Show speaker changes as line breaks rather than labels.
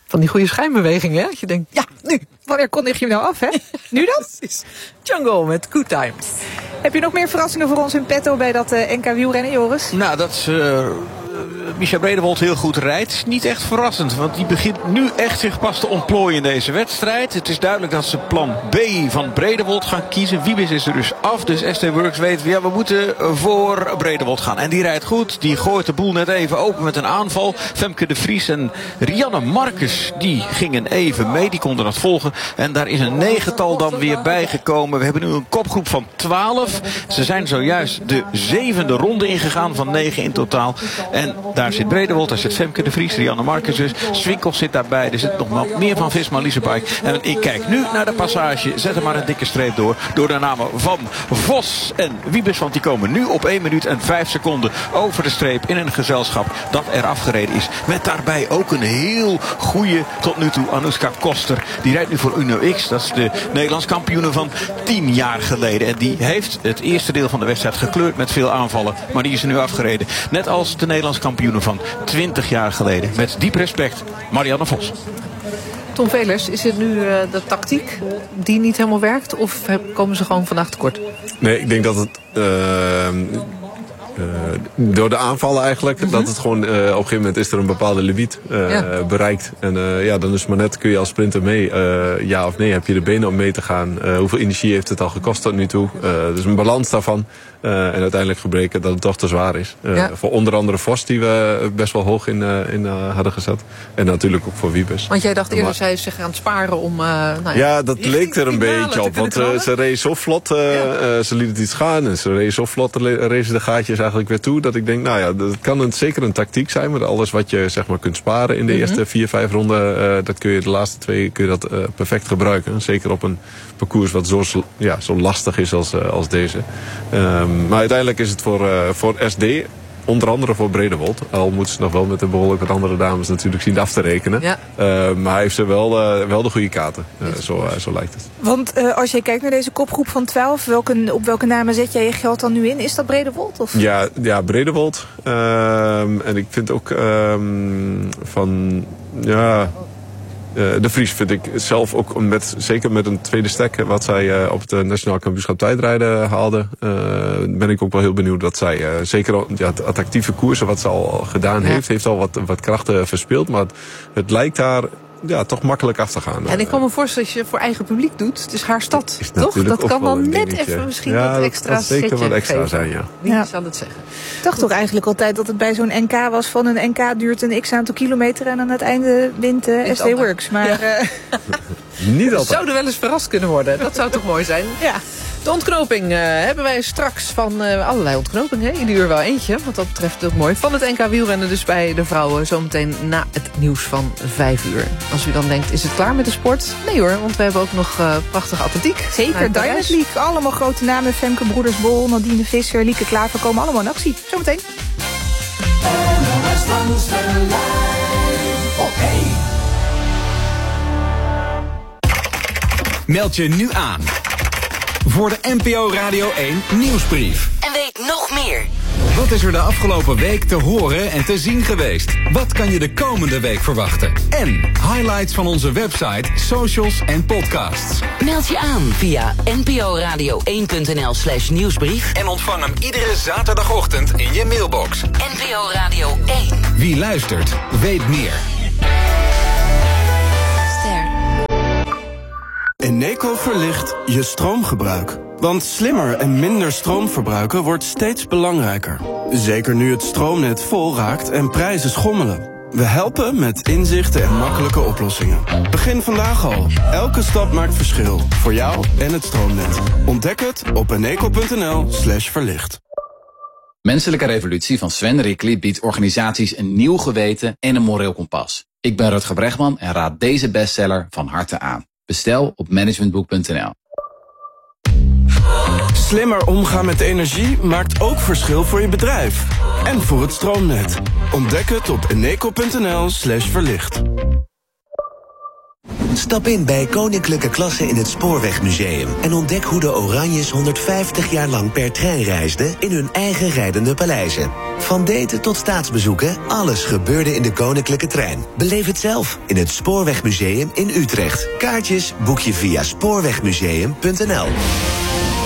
Van die goede schijnbewegingen, hè? Dat je denkt, ja, nu, wanneer kondig je hem nou af, hè? Nu dan? Precies. Jungle met Good Times.
Heb je nog meer verrassingen voor ons in petto bij dat NK wielrennen, Joris?
Nou, dat Micha Bredewold heel goed rijdt, is niet echt verrassend. Want die begint nu echt zich pas te ontplooien in deze wedstrijd. Het is duidelijk dat ze plan B van Bredewold gaan kiezen. Wiebes is er dus af, dus ST Works weet, ja, we moeten voor Bredewold gaan. En die rijdt goed, die gooit de boel net even open met een aanval. Femke de Vries en Rianne Marcus, die gingen even mee, die konden dat volgen. En daar is een 9-tal dan weer bijgekomen. We hebben nu een kopgroep van 12. Ze zijn zojuist de 7e ronde ingegaan van 9 in totaal. En daar zit Bredewold, daar zit Femke de Vries, Rianne Marcus dus. Swinkels zit daarbij, er zit nog wel meer van Visma Leasebike. En ik kijk nu naar de passage, zet er maar een dikke streep door de namen van Vos en Wiebes. Want die komen nu op 1 minuut en 5 seconden over de streep in een gezelschap dat er afgereden is. Met daarbij ook een heel goede tot nu toe Anouska Koster. Die rijdt nu voor Uno X, dat is de Nederlands kampioene van 10 jaar geleden. En die heeft het eerste deel van de wedstrijd gekleurd met veel aanvallen. Maar die is er nu afgereden. Net als de Nederlands kampioene van 20 jaar geleden. Met diep respect, Marianne Vos.
Tom Velers, is het nu de tactiek die niet helemaal werkt? Of komen ze gewoon vandaag tekort?
Nee, ik denk dat het door de aanvallen eigenlijk, dat het gewoon op een gegeven moment is er een bepaalde limiet bereikt. En dan is het maar net, kun je als sprinter mee, ja of nee, heb je de benen om mee te gaan? Hoeveel energie heeft het al gekost tot nu toe? Dus een balans daarvan. En uiteindelijk gebleken dat het toch te zwaar is. Voor onder andere Vos, die we best wel hoog in hadden gezet. En natuurlijk ook voor Wiebes.
Want jij dacht eerder, zij is zich aan het sparen om...
ja, dat leek er een beetje op. Want ze reed zo vlot, ze liet het iets gaan. En ze reed zo vlot, reed de gaatjes eigenlijk weer toe. Dat ik denk, nou ja, dat kan zeker een tactiek zijn. Maar alles wat je zeg maar kunt sparen in de eerste 4-5 ronden... dat kun je de laatste 2 perfect gebruiken. Zeker op een parcours wat zo lastig is als deze. Maar uiteindelijk is het voor SD, onder andere voor Bredewold. Al moeten ze nog wel met de behoorlijk wat andere dames natuurlijk zien af te rekenen. Ja. Maar hij heeft ze wel de goede kaarten. Zo lijkt het.
Want als je kijkt naar deze kopgroep van 12, op welke namen zet jij je geld dan nu in? Is dat Bredewold? Of?
Ja, Bredewold. En ik vind ook de Vries vind ik zelf ook, zeker met een tweede stek wat zij op het Nationaal Kampioenschap tijdrijden haalde, ben ik ook wel heel benieuwd dat zij, zeker het actieve koersen wat ze al gedaan heeft al wat krachten verspeeld, maar het lijkt haar toch makkelijk af te gaan.
En ik kan me voorstellen, als je voor eigen publiek doet, het is haar stad, toch? Dat kan dan net even misschien wat extra
dat zeker wat extra
geven.
Zijn, ja.
Wie zal het zeggen?
Ik dacht toch eigenlijk altijd dat het bij zo'n NK was van een NK duurt een x-aantal kilometer en aan het einde wint SD Works. Maar
niet altijd.
Zouden wel eens verrast kunnen worden. Dat zou toch mooi zijn? Ja. De ontknoping hebben wij straks van allerlei ontknopingen. Ieder uur wel eentje, wat dat betreft ook mooi. Van het NK wielrennen dus bij de vrouwen zometeen na het nieuws van 5 uur. Als u dan denkt, is het klaar met de sport? Nee hoor, want we hebben ook nog prachtige atletiek.
Zeker, Diamond League. Allemaal grote namen. Femke Broeders-Bol, Nadine Visser, Lieke Klaver komen allemaal in actie. Zometeen.
Meld je nu aan voor de NPO Radio 1 nieuwsbrief.
En weet nog meer.
Wat is er de afgelopen week te horen en te zien geweest? Wat kan je de komende week verwachten? En highlights van onze website, socials en podcasts.
Meld je aan via nporadio1.nl/nieuwsbrief.
En ontvang hem iedere zaterdagochtend in je mailbox.
NPO Radio 1.
Wie luistert, weet meer.
Eneco verlicht je stroomgebruik. Want slimmer en minder stroom verbruiken wordt steeds belangrijker. Zeker nu het stroomnet vol raakt en prijzen schommelen. We helpen met inzichten en makkelijke oplossingen. Begin vandaag al. Elke stap maakt verschil. Voor jou en het stroomnet. Ontdek het op eneco.nl/verlicht.
Menselijke Revolutie van Sven Rickly biedt organisaties een nieuw geweten en een moreel kompas. Ik ben Rutger Bregman en raad deze bestseller van harte aan. Bestel op managementboek.nl.
Slimmer omgaan met energie maakt ook verschil voor je bedrijf. En voor het stroomnet. Ontdek het op eneco.nl/verlicht.
Stap in bij Koninklijke Klasse in het Spoorwegmuseum en ontdek hoe de Oranjes 150 jaar lang per trein reisden in hun eigen rijdende paleizen. Van daten tot staatsbezoeken, alles gebeurde in de Koninklijke Trein. Beleef het zelf in het Spoorwegmuseum in Utrecht. Kaartjes boek je via spoorwegmuseum.nl.